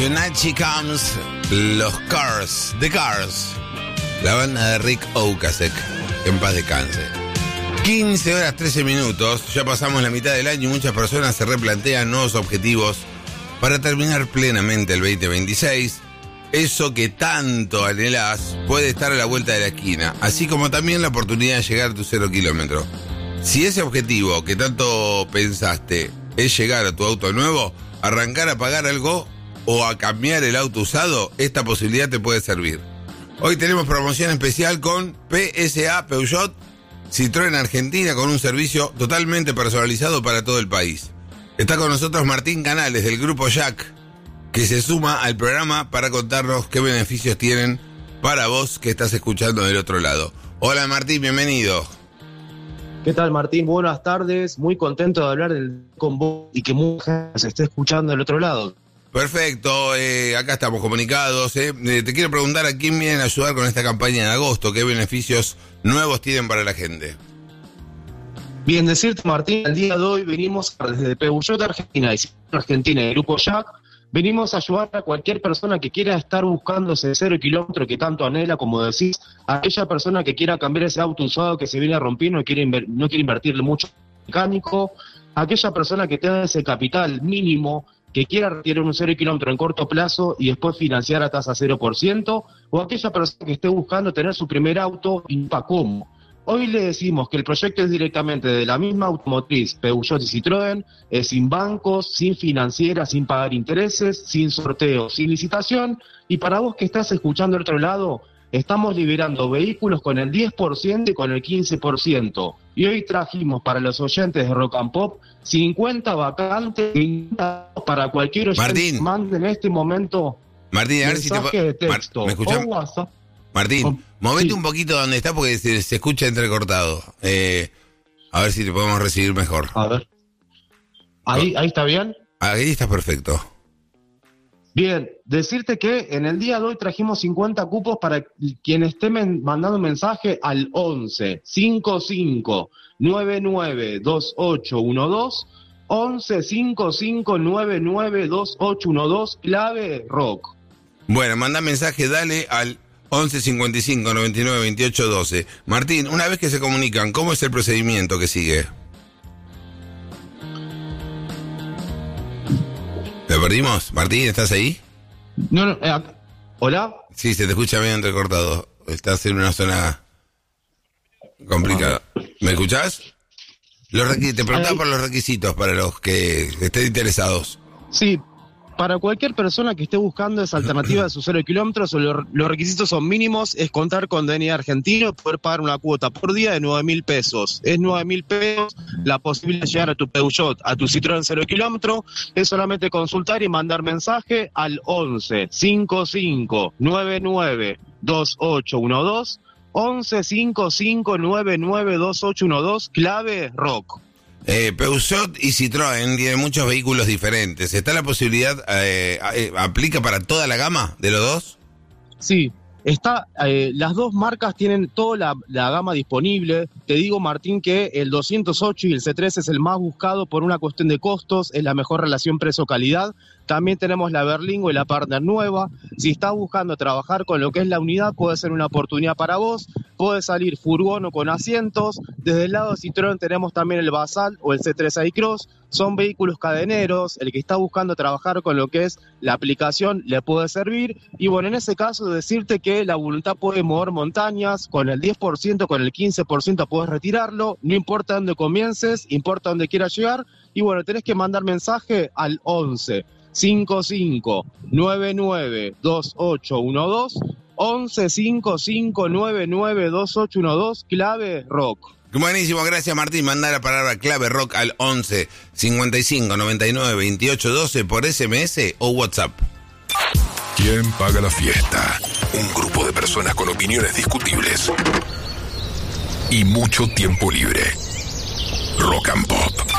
Tonight She Comes, los Cars, The Cars, la banda de Rick Ocasek, en paz descanse. 15 horas 13 minutos, ya pasamos la mitad del año y muchas personas se replantean nuevos objetivos para terminar plenamente el 2026. Eso que tanto anhelás puede estar a la vuelta de la esquina, así como también la oportunidad de llegar a tu 0 kilómetro. Si ese objetivo que tanto pensaste es llegar a tu auto nuevo, arrancar a pagar algo o a cambiar el auto usado, esta posibilidad te puede servir. Hoy tenemos promoción especial con PSA Peugeot Citroën Argentina, con un servicio totalmente personalizado para todo el país. Está con nosotros Martín Canales del Grupo Jack, que se suma al programa para contarnos qué beneficios tienen para vos que estás escuchando del otro lado. Hola Martín, bienvenido. ¿Qué tal, Martín? Buenas tardes, muy contento de hablar con vos y que mucha gente se esté escuchando del otro lado. Perfecto, acá estamos comunicados. Te quiero preguntar a quién vienen a ayudar con esta campaña de agosto, qué beneficios nuevos tienen para la gente. Bien, decirte, Martín, el día de hoy venimos desde Peugeot Argentina y Argentina, el Grupo Jack, venimos a ayudar a cualquier persona que quiera estar buscando ese 0 kilómetro que tanto anhela, como decís, a aquella persona que quiera cambiar ese auto usado que se viene rompiendo y no quiere invertirle mucho mecánico, a aquella persona que tenga ese capital mínimo, que quiera retirar un 0 kilómetro en corto plazo y después financiar a tasa 0%, o aquella persona que esté buscando tener su primer auto y no sepa cómo. Hoy le decimos que el proyecto es directamente de la misma automotriz, Peugeot y Citroën, sin bancos, sin financiera, sin pagar intereses, sin sorteo, sin licitación, y para vos que estás escuchando del otro lado, estamos liberando vehículos con el 10% y con el 15%. Y hoy trajimos para los oyentes de Rock and Pop 50 vacantes para cualquier oyente. Martín, que mande en este momento Martín, a ver si te de texto ¿me escuchás? o WhatsApp. Martín, movete sí. Un poquito donde está porque se escucha entrecortado. A ver si te podemos recibir mejor. A ver. ¿Ahí está bien? Ahí estás perfecto. Bien, decirte que en el día de hoy trajimos 50 cupos para quien esté mandando un mensaje al 11 55 99 2812, 11 55 99 2812, clave rock. Bueno, manda mensaje, dale al 11 55 99 28 12. Martín, una vez que se comunican, ¿cómo es el procedimiento que sigue? ¿Lo perdimos? Martín, ¿estás ahí? No, ¿hola? Sí, se te escucha medio entrecortado. Estás en una zona complicada. ¿Me escuchás? Te preguntaba por los requisitos para los que estén interesados. Sí. Para cualquier persona que esté buscando esa alternativa de sus 0 kilómetros, los requisitos son mínimos, es contar con DNI argentino y poder pagar una cuota por día de 9.000 pesos. Es 9.000 pesos la posibilidad de llegar a tu Peugeot, a tu Citroën 0 kilómetro, es solamente consultar y mandar mensaje al 11 55 99 2812, 11 55 99 2812, clave rock. Peugeot y Citroën tienen muchos vehículos diferentes. ¿Está la posibilidad, aplica para toda la gama de los dos? Sí, las dos marcas tienen toda la gama disponible. Te digo, Martín, que el 208 y el C3 es el más buscado por una cuestión de costos, es la mejor relación precio-calidad. También tenemos la Berlingo y la Partner nueva. Si estás buscando trabajar con lo que es la unidad, puede ser una oportunidad para vos. Puede salir furgón o con asientos. Desde el lado de Citroën tenemos también el Basalt o el C3 iCross. Son vehículos cadeneros. El que está buscando trabajar con lo que es la aplicación le puede servir. Y bueno, en ese caso decirte que la voluntad puede mover montañas. Con el 10%, con el 15% puedes retirarlo. No importa dónde comiences, importa dónde quieras llegar. Y bueno, tenés que mandar mensaje al 11 55 99 2812, 11 55 99 2812, clave rock. Buenísimo, gracias Martín. Manda la palabra clave rock al 11 55 99 28 12 por SMS o WhatsApp. ¿Quién paga la fiesta? Un grupo de personas con opiniones discutibles y mucho tiempo libre. Rock and Pop.